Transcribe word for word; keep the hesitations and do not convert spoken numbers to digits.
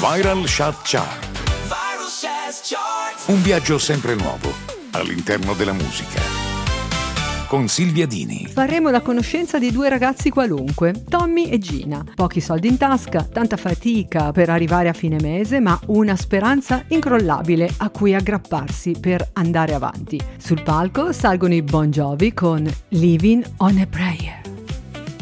Viral Chart Chart. Un viaggio sempre nuovo all'interno della musica. Con Silvia Dini. Faremo la conoscenza di due ragazzi qualunque, Tommy e Gina. Pochi soldi in tasca, tanta fatica per arrivare a fine mese, ma una speranza incrollabile a cui aggrapparsi per andare avanti. Sul palco salgono i Bon Jovi con Living on a Prayer.